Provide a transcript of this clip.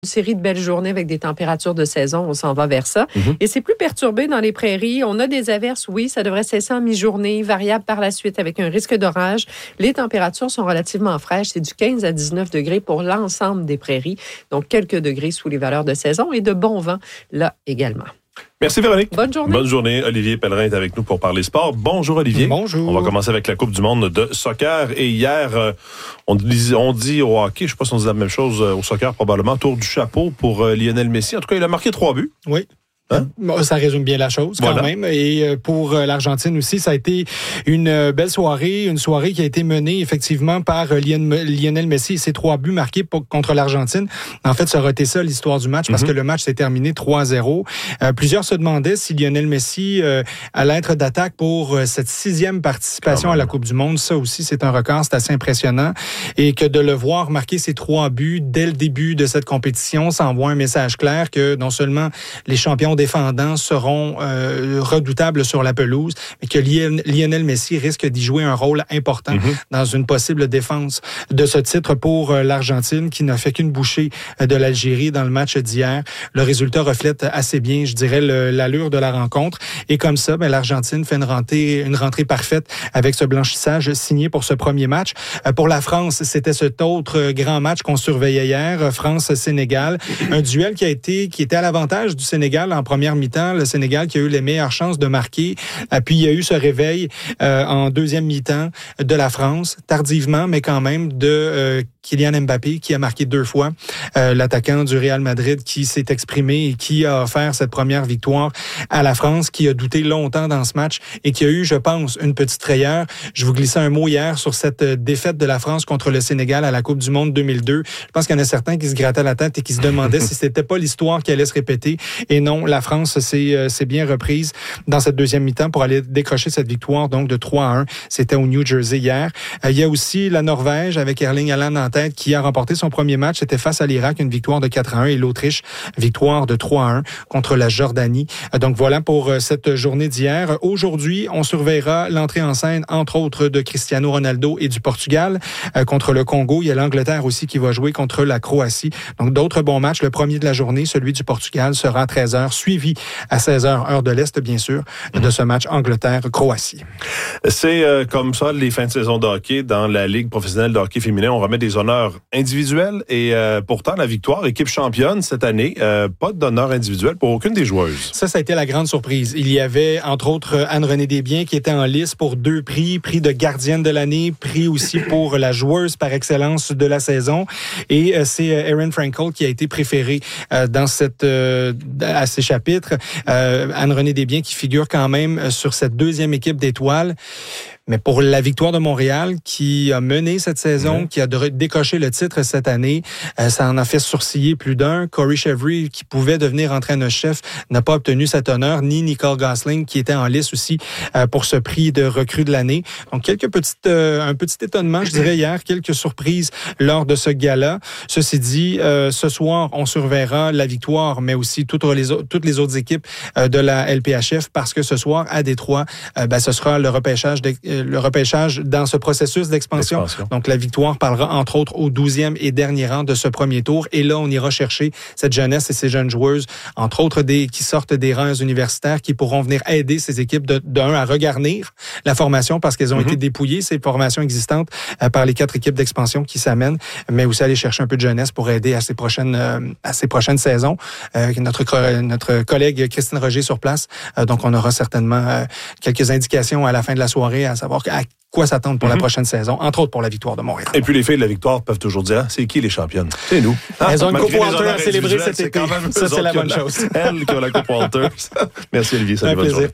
Une série de belles journées avec des températures de saison, on s'en va vers ça. Et c'est plus perturbé dans les prairies. On a des averses, oui, ça devrait cesser en mi-journée, variable par la suite avec un risque d'orage. Les températures sont relativement fraîches, c'est du 15 à 19 degrés pour l'ensemble des prairies, donc quelques degrés sous les valeurs de saison et de bon vent là également. Merci Véronique. Bonne journée. Bonne journée. Olivier Pellerin est avec nous pour parler sport. Bonjour Olivier. Bonjour. On va commencer avec la Coupe du monde de soccer. Et hier, on dit au hockey, je ne sais pas si on dit la même chose au soccer probablement, tour du chapeau pour Lionel Messi. En tout cas, il a marqué 3 buts. Oui. Hein? Ça résume bien la chose quand même. Et pour l'Argentine aussi, ça a été une belle soirée, une soirée qui a été menée effectivement par Lionel Messi et ses 3 buts marqués contre l'Argentine. En fait, ça aurait été ça l'histoire du match parce que le match s'est terminé 3-0. Plusieurs se demandaient si Lionel Messi allait être d'attaque pour cette 6e participation à la Coupe du monde. Ça aussi, c'est un record, c'est assez impressionnant. Et que de le voir marquer ses 3 buts dès le début de cette compétition, ça envoie un message clair que non seulement les champions défendants seront redoutables sur la pelouse, mais que Lionel Messi risque d'y jouer un rôle important dans une possible défense de ce titre pour l'Argentine qui n'a fait qu'une bouchée de l'Algérie dans le match d'hier. Le résultat reflète assez bien, je dirais, l'allure de la rencontre. Et comme ça, l'Argentine fait une rentrée parfaite avec ce blanchissage signé pour ce premier match. Pour la France, c'était cet autre grand match qu'on surveillait hier, France-Sénégal. Un duel qui était à l'avantage du Sénégal en première mi-temps, le Sénégal qui a eu les meilleures chances de marquer. Puis il y a eu ce réveil en deuxième mi-temps de la France, tardivement, mais quand même de Kylian Mbappé qui a marqué 2 fois, l'attaquant du Real Madrid qui s'est exprimé et qui a offert cette première victoire à la France, qui a douté longtemps dans ce match et qui a eu, je pense, une petite frayeur. Je vous glissais un mot hier sur cette défaite de la France contre le Sénégal à la Coupe du monde 2002. Je pense qu'il y en a certains qui se grattaient la tête et qui se demandaient si c'était pas l'histoire qui allait se répéter. Et non, la France s'est bien reprise dans cette deuxième mi-temps pour aller décrocher cette victoire donc de 3-1. C'était au New Jersey hier. Il y a aussi la Norvège avec Erling Haaland en tête qui a remporté son premier match. C'était face à l'Irak, une victoire de 4-1 et l'Autriche, victoire de 3-1 contre la Jordanie. Donc voilà pour cette journée d'hier. Aujourd'hui, on surveillera l'entrée en scène, entre autres, de Cristiano Ronaldo et du Portugal contre le Congo. Il y a l'Angleterre aussi qui va jouer contre la Croatie. Donc d'autres bons matchs. Le premier de la journée, celui du Portugal, sera à 13h, suivi à 16h, heure de l'Est, bien sûr, de ce match Angleterre-Croatie. C'est comme ça les fins de saison de hockey dans la Ligue professionnelle de hockey féminin. On remet des honneurs individuels et pourtant la victoire, équipe championne cette année, pas d'honneur individuel pour aucune des joueuses. Ça a été la grande surprise. Il y avait, entre autres, Anne-Renée Desbiens qui était en lice pour 2 prix, prix de gardienne de l'année, prix aussi pour la joueuse par excellence de la saison. Et c'est Erin Frankel qui a été préférée dans à ces chapitres. Anne-Renée Desbiens qui figure quand même sur cette 2e équipe d'étoiles. Mais pour la victoire de Montréal, qui a mené cette saison, qui a décoché le titre cette année, ça en a fait sourciller plus d'un. Corey Chevry, qui pouvait devenir entraîneur-chef, n'a pas obtenu cet honneur, ni Nicole Gosling, qui était en lice aussi pour ce prix de recrue de l'année. Donc, un petit étonnement, je dirais, hier, quelques surprises lors de ce gala. Ceci dit, ce soir, on surveillera la victoire, mais aussi toutes les autres équipes de la LPHF, parce que ce soir, à Détroit, ce sera le repêchage dans ce processus d'expansion. Donc, la victoire parlera, entre autres, au 12e et dernier rang de ce premier tour. Et là, on ira chercher cette jeunesse et ces jeunes joueuses, entre autres, qui sortent des rangs universitaires, qui pourront venir aider ces équipes d'un à regarnir la formation parce qu'elles ont été dépouillées, ces formations existantes, par les 4 équipes d'expansion qui s'amènent, mais aussi aller chercher un peu de jeunesse pour aider à ces prochaines saisons. Notre collègue Christine Roger sur place. Donc, on aura certainement quelques indications à la fin de la soirée à savoir à quoi s'attendre pour la prochaine saison, entre autres pour la victoire de Montréal. Et puis les filles de la victoire peuvent toujours dire, c'est qui les championnes? C'est nous. Elles ont une Coupe Walter à célébrer cet été. Ça, c'est la bonne chose. Elles qui ont la Coupe Walter. Merci Olivier, salut, bonne journée.